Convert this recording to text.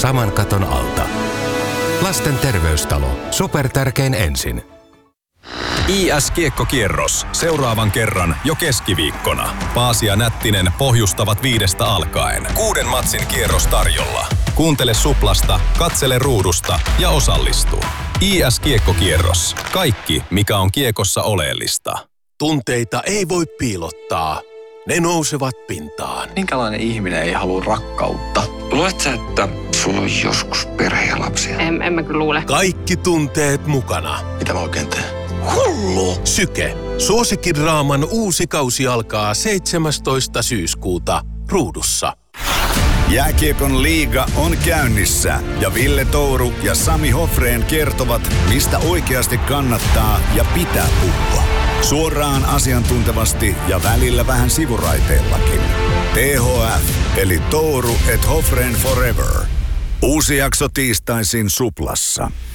saman katon alta. Lasten terveystalo. Supertärkein ensin. IS-kiekkokierros. Seuraavan kerran jo keskiviikkona. Paasi ja Nättinen pohjustavat 5 alkaen. 6 matsin kierros tarjolla. Kuuntele Suplasta, katsele ruudusta ja osallistu. IS-kiekkokierros. Kaikki, mikä on kiekossa oleellista. Tunteita ei voi piilottaa. Ne nousevat pintaan. Minkälainen ihminen ei halua rakkautta? Luuletko sä, että sulla on joskus perhe ja lapsia? En mä kyllä luule. Kaikki tunteet mukana. Mitä mä oikein teen? Hullu! Syke. Suosikkidraaman uusi kausi alkaa 17. syyskuuta ruudussa. Jääkiekon liiga on käynnissä ja Ville Touru ja Sami Hofrén kertovat, mistä oikeasti kannattaa ja pitää puhua. Suoraan asiantuntevasti ja välillä vähän sivuraiteillakin. THF eli Touru et Hofrén Forever. Uusi jakso tiistaisin Suplassa.